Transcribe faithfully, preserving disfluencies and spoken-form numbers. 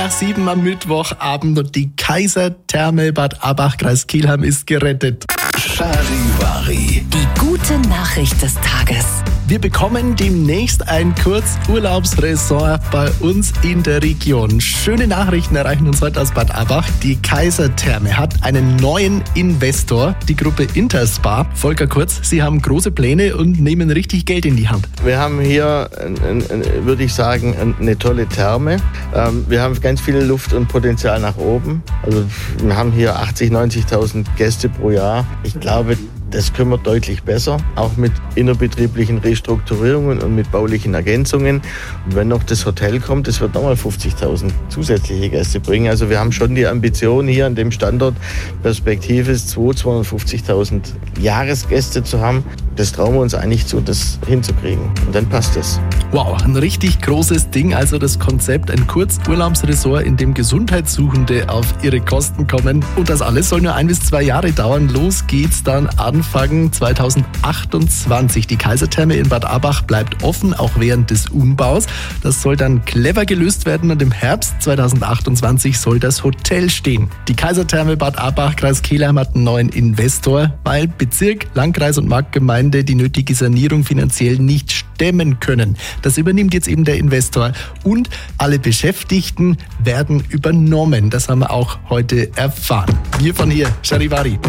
Nach sieben am Mittwochabend und die Kaisertherme Bad Abach, Kreis Kelheim, ist gerettet. Charivari. Die gute Nachricht des Tages. Wir bekommen demnächst ein Kurzurlaubsresort bei uns in der Region. Schöne Nachrichten erreichen uns heute aus Bad Abach. Die Kaisertherme hat einen neuen Investor, die Gruppe Interspa. Volker Kurz, Sie haben große Pläne und nehmen richtig Geld in die Hand. Wir haben hier, würde ich sagen, eine tolle Therme. Wir haben ganz viel Luft und Potenzial nach oben. Also wir haben hier achtzigtausend, neunzigtausend Gäste pro Jahr. Ich glaube, das können wir deutlich besser, auch mit innerbetrieblichen Restrukturierungen und mit baulichen Ergänzungen. Und wenn noch das Hotel kommt, das wird nochmal fünfzigtausend zusätzliche Gäste bringen. Also wir haben schon die Ambition, hier an dem Standort Perspektive zweihunderttausend, zweihundertfünfzigtausend Jahresgäste zu haben. Das trauen wir uns eigentlich zu, das hinzukriegen. Und dann passt es. Wow, ein richtig großes Ding. Also das Konzept, ein Kurzurlaubsresort, in dem Gesundheitssuchende auf ihre Kosten kommen. Und das alles soll nur ein bis zwei Jahre dauern. Los geht's dann Anfang zweitausendachtundzwanzig. Die Kaisertherme in Bad Abach bleibt offen, auch während des Umbaus. Das soll dann clever gelöst werden und im Herbst zweitausendachtundzwanzig soll das Hotel stehen. Die Kaisertherme Bad Abach, Kreis Kelheim, hat einen neuen Investor, weil Bezirk, Landkreis und Marktgemeinde die nötige Sanierung finanziell nicht stemmen können. Das übernimmt jetzt eben der Investor und alle Beschäftigten werden übernommen. Das haben wir auch heute erfahren. Wir von hier, Charivari.